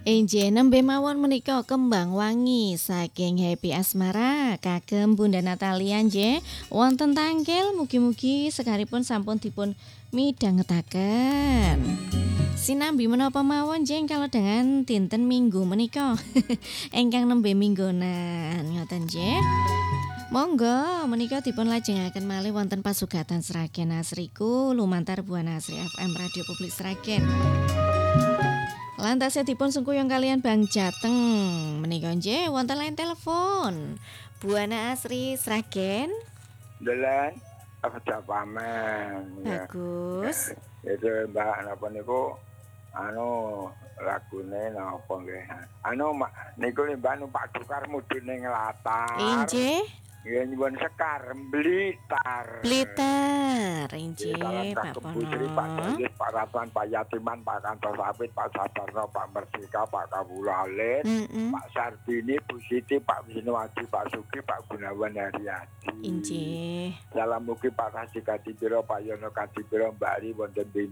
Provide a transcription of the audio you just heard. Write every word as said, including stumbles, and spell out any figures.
Enje nembe mawon menika kembang wangi saking Happy Asmara kagem Bunda Natalia nggih wonten tangkel mugi-mugi sekaripun sampun dipun midhangetaken. Sinambi menapa mawon jeng kalau dengan dinten Minggu menika ingkang nembe minggonan ngoten nggih. Monggo menika dipun lajengaken malih wonten pasugatan Sragen Asriku lumantar Buana Asri F M Radio Publik Sragen. Lantas dipun sengkuyung kalian Bang Jateng menika nggih wonten line telepon. Buana Asri Sragen. Dalan apa pamen ya. Bagus. Itu Mbak napa niku anu lagune napa nggih. Anu niku Mbak nu Pak Dukar mudhun ning latar. Inggih. Ya nyuwun sekar Blitar. Blitar, inggih Pak Pono. Pak Dayus, Pak Ratuan, Pak Yatiman, Pak Kantor Sapit, Pak Sabarno, Pak Merdeka, Pak Kabulalen, mm -mm. Pak Sarbini, Bu Siti, Pak Wisnuwadi, Pak Sugi, Pak Gunawan Haryadi. Inggih. Salam mugi Pak Kasih Kadibiro, Pak Yono Kadibiro, Mbak Ari wonten